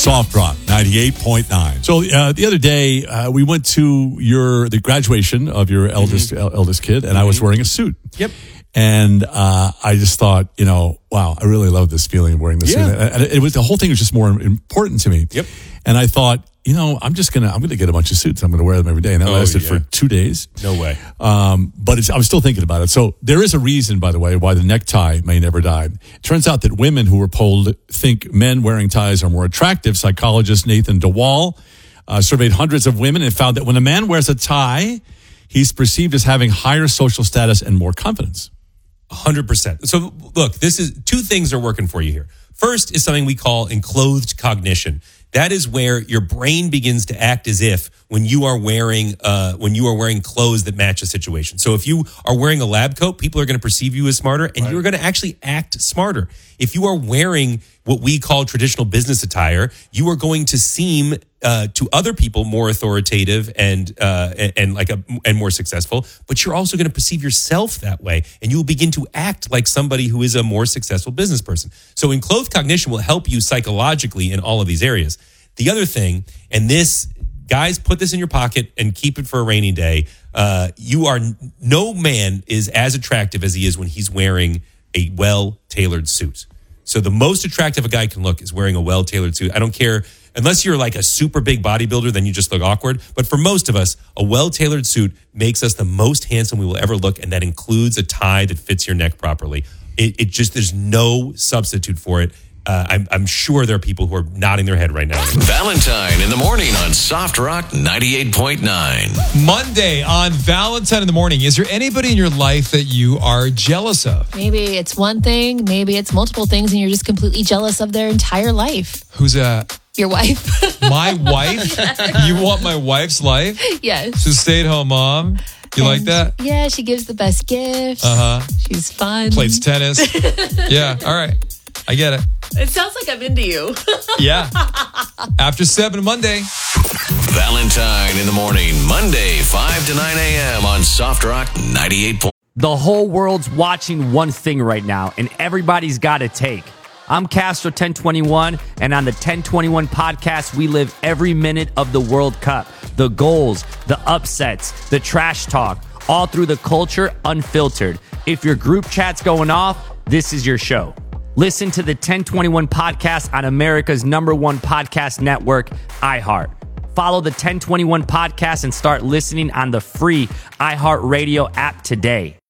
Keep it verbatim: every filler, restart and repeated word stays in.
Soft Rock ninety-eight point nine. So uh, the other day, uh, we went to your the graduation of your eldest mm-hmm. eldest kid, and mm-hmm. I was wearing a suit. Yep. And uh, I just thought, you know, wow, I really love this feeling of wearing this yeah. suit. And it was the whole thing was just more important to me. Yep. And I thought, you know, I'm just gonna I'm gonna get a bunch of suits. I'm gonna wear them every day, and that oh, lasted yeah. for two days. No way. Um, but it's, I'm still thinking about it. So there is a reason, by the way, why the necktie may never die. It turns out that women who were polled think men wearing ties are more attractive. Psychologist Nathan DeWall uh, surveyed hundreds of women and found that when a man wears a tie, he's perceived as having higher social status and more confidence. one hundred percent. So look, this is two things are working for you here. First is something we call enclothed cognition. That is where your brain begins to act as if when you are wearing uh, when you are wearing clothes that match a situation. So if you are wearing a lab coat, people are going to perceive you as smarter, and right. you're going to actually act smarter. If you are wearing what we call traditional business attire, you are going to seem uh, to other people more authoritative and uh, and, and like a and more successful. But you're also going to perceive yourself that way, and you will begin to act like somebody who is a more successful business person. So enclothed cognition will help you psychologically in all of these areas. The other thing, and this, guys, put this in your pocket and keep it for a rainy day. Uh, you are, no man is as attractive as he is when he's wearing a well-tailored suit. So the most attractive a guy can look is wearing a well-tailored suit. I don't care, unless you're like a super big bodybuilder, then you just look awkward. But for most of us, a well-tailored suit makes us the most handsome we will ever look, and that includes a tie that fits your neck properly. It, it just, there's no substitute for it. Uh, I'm, I'm sure there are people who are nodding their head right now. Valentine in the morning on Soft Rock ninety-eight point nine. Monday on Valentine in the morning. Is there anybody in your life that you are jealous of? Maybe it's one thing, maybe it's multiple things, and you're just completely jealous of their entire life. Who's that? Your wife. My wife? You want my wife's life? Yes. She's a stay-at-home mom. You and like that? Yeah, she gives the best gifts. Uh-huh. She's fun. Plays tennis. Yeah, all right. I get it. It sounds like I'm into you. Yeah. After seven Monday. Valentine in the morning, Monday, five to nine a.m. on Soft Rock ninety-eight point nine. The whole world's watching one thing right now, and everybody's got a take. I'm Castro ten twenty-one, and on the ten twenty-one podcast, we live every minute of the World Cup. The goals, the upsets, the trash talk, all through the culture, unfiltered. If your group chat's going off, this is your show. Listen to the ten twenty-one podcast on America's number one podcast network, iHeart. Follow the ten twenty-one podcast and start listening on the free iHeartRadio app today.